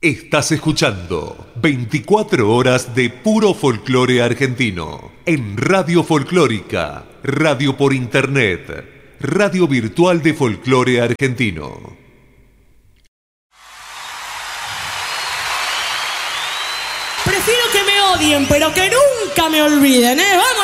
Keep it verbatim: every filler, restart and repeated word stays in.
Estás escuchando veinticuatro horas de puro folclore argentino en Radio Folclórica, radio por internet, radio virtual de folclore argentino. Prefiero que me odien, pero que nunca me olviden, ¿eh? ¡Vamos!